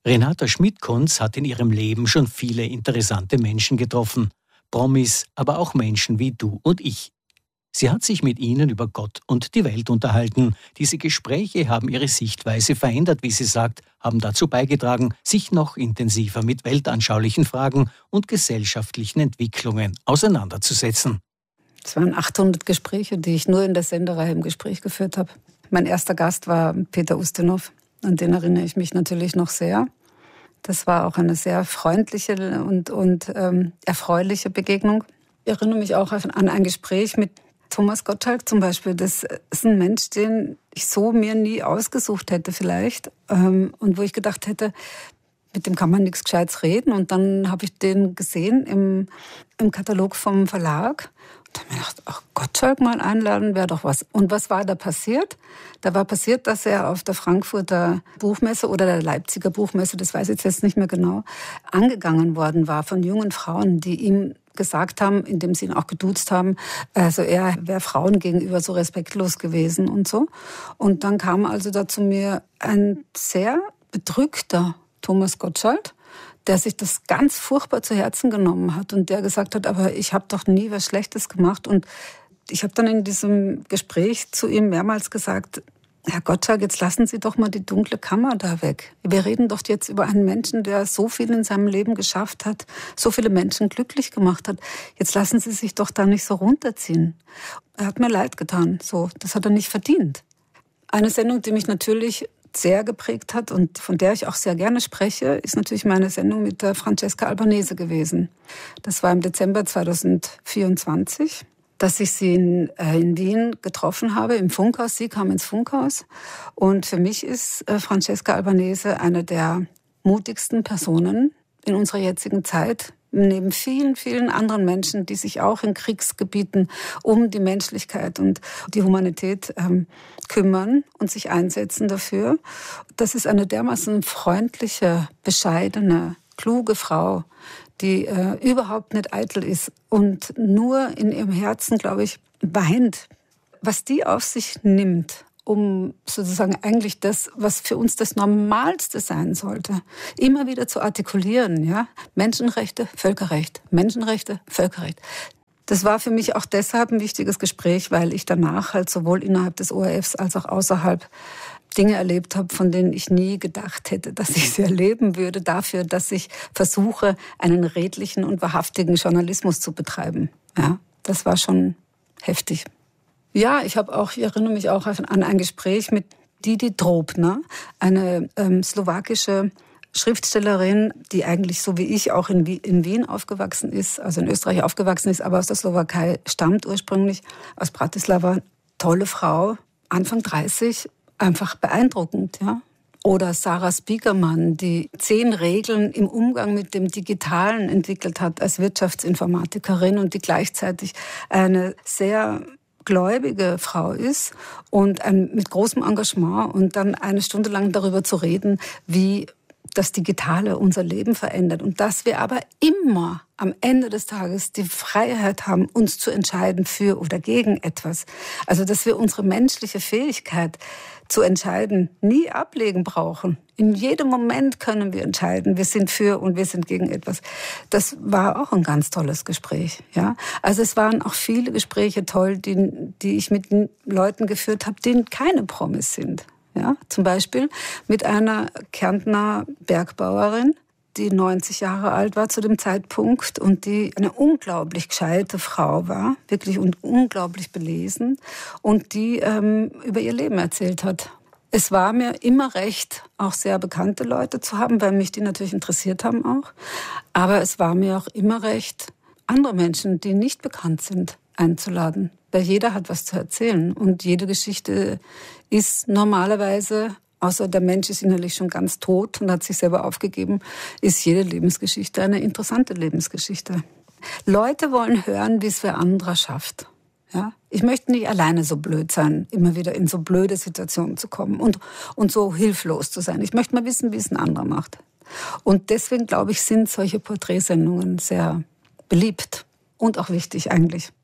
Renata Schmidt-Kunz hat in ihrem Leben schon viele interessante Menschen getroffen. Promis, aber auch Menschen wie du und ich. Sie hat sich mit ihnen über Gott und die Welt unterhalten. Diese Gespräche haben ihre Sichtweise verändert, wie sie sagt, haben dazu beigetragen, sich noch intensiver mit weltanschaulichen Fragen und gesellschaftlichen Entwicklungen auseinanderzusetzen. Es waren 800 Gespräche, die ich nur in der Sendereihe im Gespräch geführt habe. Mein erster Gast war Peter Ustinov. An den erinnere ich mich natürlich noch sehr. Das war auch eine sehr freundliche und erfreuliche Begegnung. Ich erinnere mich auch an ein Gespräch mit Thomas Gottschalk zum Beispiel. Das ist ein Mensch, den ich so mir nie ausgesucht hätte vielleicht. Und wo ich gedacht hätte, mit dem kann man nichts Gescheites reden. Und dann habe ich den gesehen im Katalog vom Verlag. Da habe ich gedacht, ach, Gottschalk mal einladen, wäre doch was. Und was war da passiert? Da war passiert, dass er auf der Frankfurter Buchmesse oder der Leipziger Buchmesse, das weiß ich jetzt nicht mehr genau, angegangen worden war von jungen Frauen, die ihm gesagt haben, indem sie ihn auch geduzt haben, also er wäre Frauen gegenüber so respektlos gewesen und so. Und dann kam also da zu mir ein sehr bedrückter Thomas Gottschalk, der sich das ganz furchtbar zu Herzen genommen hat und der gesagt hat, aber ich habe doch nie was Schlechtes gemacht. Und ich habe dann in diesem Gespräch zu ihm mehrmals gesagt, Herr Gottschalk, jetzt lassen Sie doch mal die dunkle Kammer da weg. Wir reden doch jetzt über einen Menschen, der so viel in seinem Leben geschafft hat, so viele Menschen glücklich gemacht hat. Jetzt lassen Sie sich doch da nicht so runterziehen. Er hat mir leid getan, so, das hat er nicht verdient. Eine Sendung, die mich natürlich sehr geprägt hat und von der ich auch sehr gerne spreche, ist natürlich meine Sendung mit der Francesca Albanese gewesen. Das war im Dezember 2024, dass ich sie in Wien getroffen habe, im Funkhaus. Sie kam ins Funkhaus. Und für mich ist Francesca Albanese eine der mutigsten Personen in unserer jetzigen Zeit, neben vielen, vielen anderen Menschen, die sich auch in Kriegsgebieten um die Menschlichkeit und die Humanität kümmern und sich einsetzen dafür. Das ist eine dermaßen freundliche, bescheidene, kluge Frau, die überhaupt nicht eitel ist und nur in ihrem Herzen, glaube ich, weint. Was die auf sich nimmt, um sozusagen eigentlich das, was für uns das Normalste sein sollte, immer wieder zu artikulieren, ja? Menschenrechte, Völkerrecht, Menschenrechte, Völkerrecht. Das war für mich auch deshalb ein wichtiges Gespräch, weil ich danach halt sowohl innerhalb des ORFs als auch außerhalb Dinge erlebt habe, von denen ich nie gedacht hätte, dass ich sie erleben würde, dafür, dass ich versuche, einen redlichen und wahrhaftigen Journalismus zu betreiben. Ja, das war schon heftig. Ja, ich erinnere mich auch an ein Gespräch mit Didi Drobner, eine slowakische Schriftstellerin, die eigentlich so wie ich auch in Wien aufgewachsen ist, also in Österreich aufgewachsen ist, aber aus der Slowakei stammt ursprünglich, aus Bratislava. Tolle Frau, Anfang 30, einfach beeindruckend, ja. Oder Sarah Spiekermann, die 10 Regeln im Umgang mit dem Digitalen entwickelt hat als Wirtschaftsinformatikerin und die gleichzeitig eine sehr gläubige Frau ist und mit großem Engagement und dann eine Stunde lang darüber zu reden, wie das Digitale unser Leben verändert und dass wir aber immer am Ende des Tages die Freiheit haben, uns zu entscheiden für oder gegen etwas. Also dass wir unsere menschliche Fähigkeit zu entscheiden nie ablegen brauchen. In jedem Moment können wir entscheiden, wir sind für und wir sind gegen etwas. Das war auch ein ganz tolles Gespräch. Ja? Also es waren auch viele Gespräche toll, die ich mit Leuten geführt habe, die keine Promis sind. Ja? Zum Beispiel mit einer Kärntner Bergbauerin, die 90 Jahre alt war zu dem Zeitpunkt und die eine unglaublich gescheite Frau war, wirklich und unglaublich belesen und die über ihr Leben erzählt hat. Es war mir immer recht, auch sehr bekannte Leute zu haben, weil mich die natürlich interessiert haben auch. Aber es war mir auch immer recht, andere Menschen, die nicht bekannt sind, einzuladen. Weil jeder hat was zu erzählen und jede Geschichte ist normalerweise, außer der Mensch ist innerlich schon ganz tot und hat sich selber aufgegeben, ist jede Lebensgeschichte eine interessante Lebensgeschichte. Leute wollen hören, wie es wer anderer schafft. Ja? Ich möchte nicht alleine so blöd sein, immer wieder in so blöde Situationen zu kommen und so hilflos zu sein. Ich möchte mal wissen, wie es ein anderer macht. Und deswegen, glaube ich, sind solche Porträtsendungen sehr beliebt und auch wichtig eigentlich.